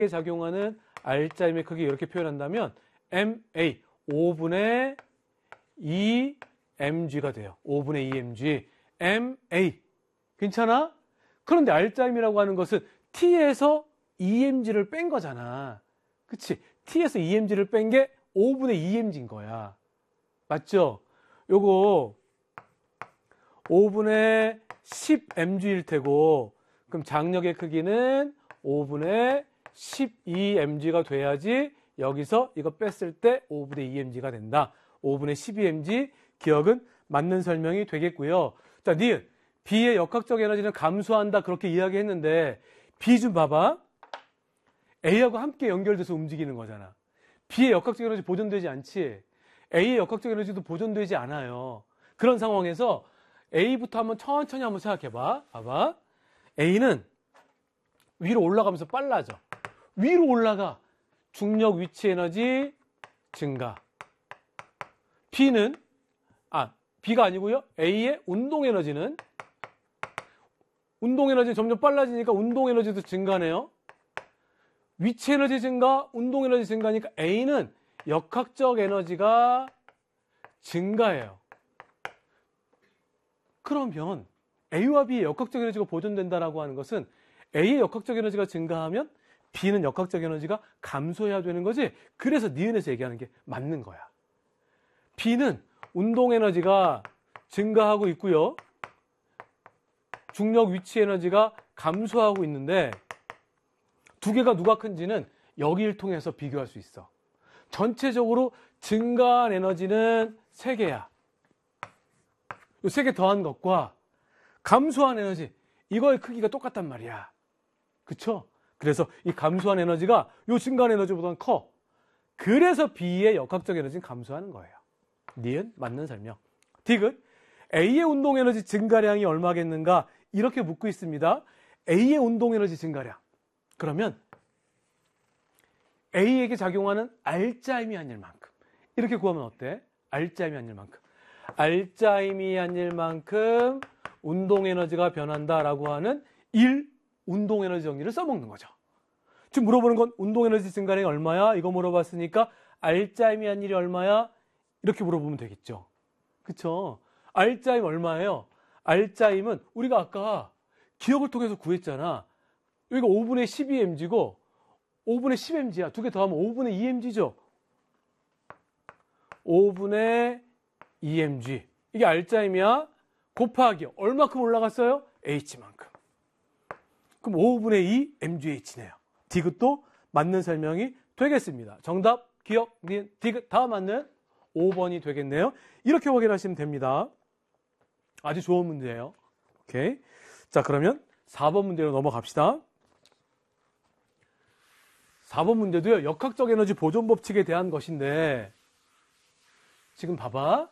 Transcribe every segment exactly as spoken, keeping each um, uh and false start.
작용하는 R자임의 크기 이렇게 표현한다면 엠에이 오분의 이 엠지가 돼요. 오분의 이 엠지 엠에이 괜찮아? 그런데 R자임이라고 하는 것은 T에서 이 엠지를 뺀 거잖아. 그치? T에서 이 엠지를 뺀 게 오분의 이 엠지인 거야. 맞죠? 요거 오분의 십 엠지일 테고 그럼 장력의 크기는 오분의 십이 엠지가 돼야지 여기서 이거 뺐을 때 오분의 이 엠지가 된다. 오분의 십이 엠지 기억은 맞는 설명이 되겠고요. 자, 니은 B의 역학적 에너지는 감소한다 그렇게 이야기했는데 B 좀 봐봐. A하고 함께 연결돼서 움직이는 거잖아. B의 역학적 에너지 보존되지 않지. A의 역학적 에너지도 보존되지 않아요. 그런 상황에서 A부터 한번 천천히 한번 생각해봐. 봐봐. A는 위로 올라가면서 빨라져. 위로 올라가. 중력 위치 에너지 증가. B는 아 B가 아니고요. A의 운동 에너지는 운동 에너지는 점점 빨라지니까 운동 에너지도 증가네요. 위치 에너지 증가, 운동 에너지 증가니까 A는 역학적 에너지가 증가해요. 그러면 A와 B의 역학적 에너지가 보존된다라고 하는 것은 A의 역학적 에너지가 증가하면 B는 역학적 에너지가 감소해야 되는 거지. 그래서 니은에서 얘기하는 게 맞는 거야. B는 운동 에너지가 증가하고 있고요. 중력 위치 에너지가 감소하고 있는데 두 개가 누가 큰지는 여기를 통해서 비교할 수 있어. 전체적으로 증가한 에너지는 세 개야. 이 세 개 더한 것과 감소한 에너지, 이거의 크기가 똑같단 말이야. 그쵸? 그래서 이 감소한 에너지가 이 증가한 에너지보다는 커. 그래서 B의 역학적 에너지는 감소하는 거예요. 니은 맞는 설명. 디귿 A의 운동 에너지 증가량이 얼마겠는가? 이렇게 묻고 있습니다. A의 운동 에너지 증가량. 그러면 A에게 작용하는 R자임이 한 일만큼. 이렇게 구하면 어때? R자임이 한 일만큼. R자임이 한 일만큼 운동 에너지가 변한다라고 하는 일 운동 에너지 정리를 써먹는 거죠. 지금 물어보는 건 운동 에너지 증가량이 얼마야? 이거 물어봤으니까 R자임이 한 일이 얼마야? 이렇게 물어보면 되겠죠. 그쵸? R자임 얼마예요? R자임은 우리가 아까 기억을 통해서 구했잖아. 여기가 오분의 십이 엠지고 오분의 십 엠지야. 두 개 더하면 오분의 이 엠지죠. 오분의 이 엠지. 이게 R자임이야. 곱하기 얼마큼 올라갔어요? H만큼. 그럼 오분의 이 엠지에이치네요. 디귿도 맞는 설명이 되겠습니다. 정답, 기억, 니은, 디귿 다 맞는 오 번이 되겠네요. 이렇게 확인하시면 됩니다. 아주 좋은 문제예요. 오케이. 자, 그러면 사 번 문제로 넘어갑시다. 사 번 문제도요, 역학적 에너지 보존 법칙에 대한 것인데, 지금 봐봐.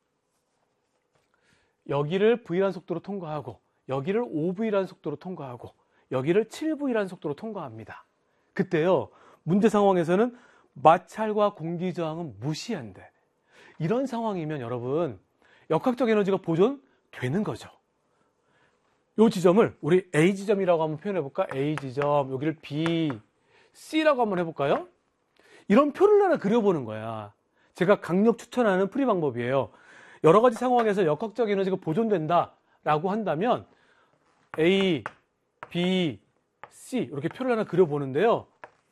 여기를 V라는 속도로 통과하고, 여기를 오 브이라는 속도로 통과하고, 여기를 칠 브이라는 속도로 통과합니다. 그때요, 문제 상황에서는 마찰과 공기 저항은 무시한대. 이런 상황이면 여러분, 역학적 에너지가 보존되는 거죠. 이 지점을 우리 A 지점이라고 한번 표현해 볼까? A 지점, 여기를 B, C라고 한번 해볼까요? 이런 표를 하나 그려보는 거야. 제가 강력 추천하는 풀이 방법이에요. 여러 가지 상황에서 역학적 에너지가 보존된다라고 한다면 A, B, C 이렇게 표를 하나 그려보는데요.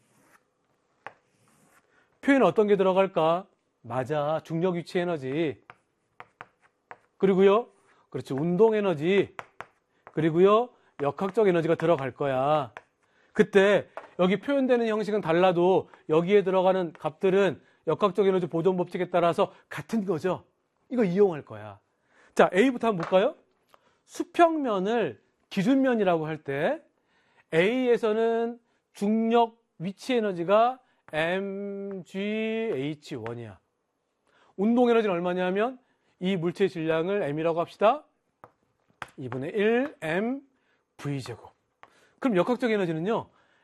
표에는 어떤 게 들어갈까? 맞아. 중력 위치 에너지. 그리고요. 그렇지. 운동 에너지. 그리고요. 역학적 에너지가 들어갈 거야. 그때 여기 표현되는 형식은 달라도 여기에 들어가는 값들은 역학적 에너지 보존 법칙에 따라서 같은 거죠. 이거 이용할 거야. 자, A부터 한번 볼까요? 수평면을 기준면이라고 할 때 A에서는 중력 위치 에너지가 엠지에이치 원이야. 운동 에너지는 얼마냐면 이 물체의 질량을 M이라고 합시다. 이분의 일 엠브이제곱. 그럼 역학적 에너지는요.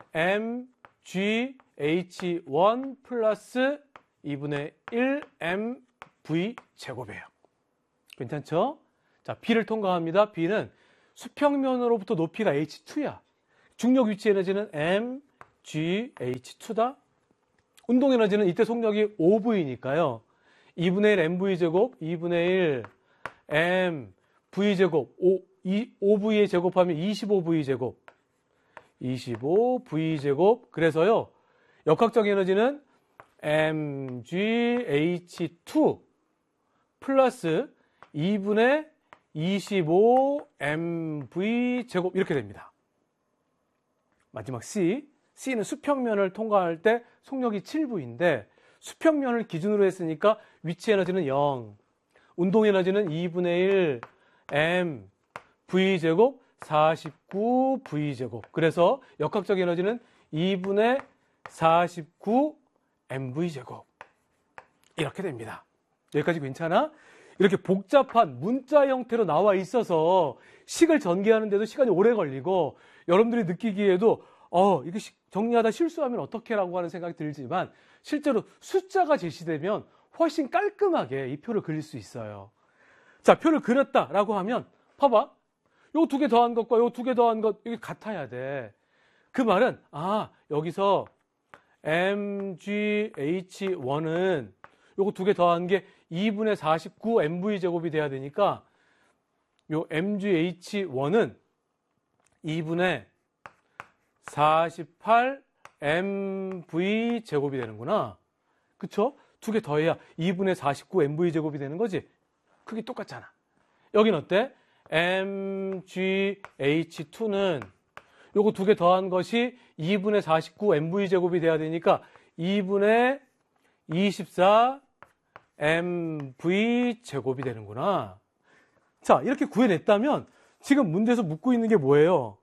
엠지에이치 원 플러스 이분의 일 엠브이제곱이에요. 괜찮죠? 자, B를 통과합니다. B는 수평면으로부터 높이가 에이치 투야. 중력 위치 에너지는 지 에이치 투다. 운동 에너지는 이때 속력이 오 브이니까요. 이분의 일 엠브이 제곱, 이분의 일 m v 제곱, 오, 오 브이에 제곱하면 이십오 브이 제곱. 이십오 브이 제곱. 그래서요. 역학적 에너지는 엠 지 에이치 투 플러스 이분의 이십오 엠 브이 제곱 이렇게 됩니다. 마지막 C. C는 수평면을 통과할 때 속력이 칠 브이인데 수평면을 기준으로 했으니까 위치 에너지는 영. 운동 에너지는 이분의 일 m v 제곱 사십구 브이 제곱. 그래서 역학적 에너지는 이분의 사십구 엠 브이 제곱. 이렇게 됩니다. 여기까지 괜찮아? 이렇게 복잡한 문자 형태로 나와 있어서 식을 전개하는데도 시간이 오래 걸리고 여러분들이 느끼기에도 어, 이게 정리하다 실수하면 어떡해라고 하는 생각이 들지만 실제로 숫자가 제시되면 훨씬 깔끔하게 이 표를 그릴 수 있어요. 자, 표를 그렸다라고 하면 봐봐. 요 두 개 더한 것과 요 두 개 더한 것 이게 같아야 돼. 그 말은 아, 여기서 엠 지 에이치 원은 요거 두 개 더한 게 이분의 사십구 엠 브이 제곱이 돼야 되니까 요 엠 지 에이치 원은 이분의 사십팔 엠 브이 제곱이 되는구나. 그쵸? 두 개 더해야 이분의 사십구 엠 브이 제곱이 되는 거지. 크기 똑같잖아. 여긴 어때? 엠 지 에이치 투는 요거 두 개 더한 것이 이분의 사십구 엠 브이 제곱이 돼야 되니까 이분의 이십사 엠 브이 제곱이 되는구나. 자, 이렇게 구해냈다면 지금 문제에서 묻고 있는 게 뭐예요?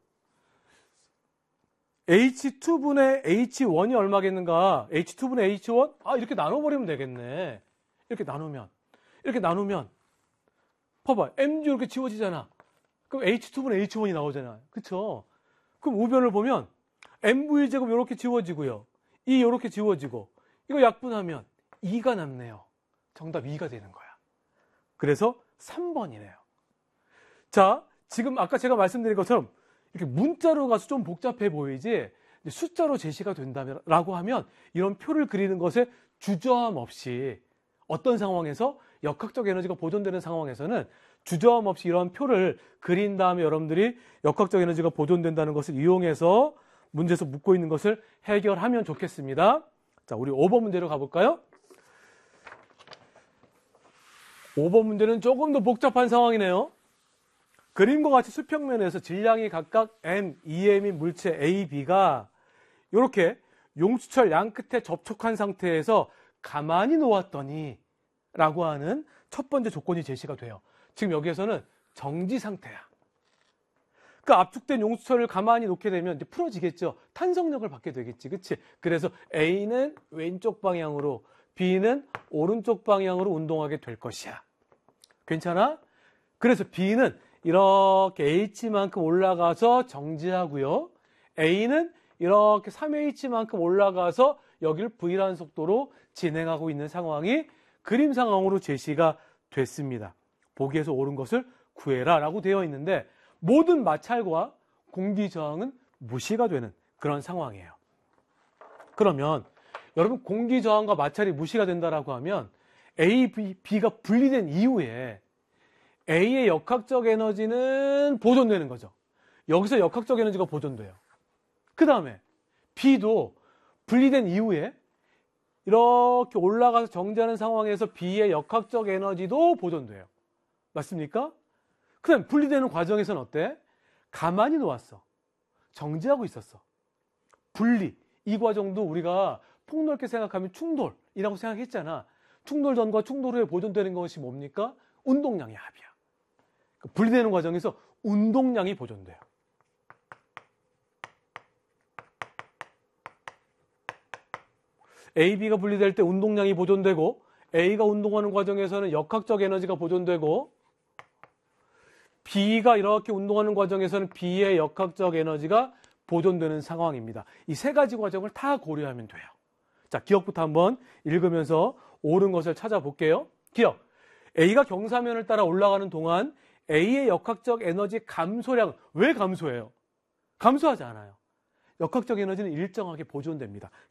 에이치 투 분의 에이치 원이 얼마겠는가? 에이치 투 분의 에이치 원? 아, 이렇게 나눠버리면 되겠네. 이렇게 나누면. 이렇게 나누면. 봐봐. 엠지 이렇게 지워지잖아. 그럼 에이치 투 분의 에이치 원이 나오잖아. 그쵸? 그럼 우변을 보면 엠브이 제곱 이렇게 지워지고요. 이 이렇게 지워지고. 이거 약분하면 이가 남네요. 정답 이가 되는 거야. 그래서 삼 번이네요. 자, 지금 아까 제가 말씀드린 것처럼 이렇게 문자로 가서 좀 복잡해 보이지 숫자로 제시가 된다면 라고 하면 이런 표를 그리는 것에 주저함 없이 어떤 상황에서 역학적 에너지가 보존되는 상황에서는 주저함 없이 이런 표를 그린 다음에 여러분들이 역학적 에너지가 보존된다는 것을 이용해서 문제에서 묻고 있는 것을 해결하면 좋겠습니다. 자, 우리 오 번 문제로 가볼까요? 오 번 문제는 조금 더 복잡한 상황이네요. 그림과 같이 수평면에서 질량이 각각 m, 이 엠인 물체 A, B가 이렇게 용수철 양 끝에 접촉한 상태에서 가만히 놓았더니 라고 하는 첫 번째 조건이 제시가 돼요. 지금 여기에서는 정지 상태야. 그 압축된 용수철을 가만히 놓게 되면 이제 풀어지겠죠. 탄성력을 받게 되겠지. 그치? 그래서 A는 왼쪽 방향으로, B는 오른쪽 방향으로 운동하게 될 것이야. 괜찮아? 그래서 B는 이렇게 H만큼 올라가서 정지하고요. A는 이렇게 삼 에이치만큼 올라가서 여기를 V라는 속도로 진행하고 있는 상황이 그림 상황으로 제시가 됐습니다. 보기에서 옳은 것을 구해라 라고 되어 있는데 모든 마찰과 공기 저항은 무시가 되는 그런 상황이에요. 그러면 여러분 공기 저항과 마찰이 무시가 된다라고 하면 A, B, B가 분리된 이후에 A의 역학적 에너지는 보존되는 거죠. 여기서 역학적 에너지가 보존돼요. 그 다음에 B도 분리된 이후에 이렇게 올라가서 정지하는 상황에서 B의 역학적 에너지도 보존돼요. 맞습니까? 그 다음에 분리되는 과정에서는 어때? 가만히 놓았어. 정지하고 있었어. 분리. 이 과정도 우리가 폭넓게 생각하면 충돌이라고 생각했잖아. 충돌 전과 충돌 후에 보존되는 것이 뭡니까? 운동량의 합이야. 분리되는 과정에서 운동량이 보존돼요. A, B가 분리될 때 운동량이 보존되고 A가 운동하는 과정에서는 역학적 에너지가 보존되고 B가 이렇게 운동하는 과정에서는 B의 역학적 에너지가 보존되는 상황입니다. 이 세 가지 과정을 다 고려하면 돼요. 자, 기억부터 한번 읽으면서 옳은 것을 찾아볼게요. 기억. A가 경사면을 따라 올라가는 동안 A의 역학적 에너지 감소량 왜 감소해요? 감소하지 않아요. 역학적 에너지는 일정하게 보존됩니다.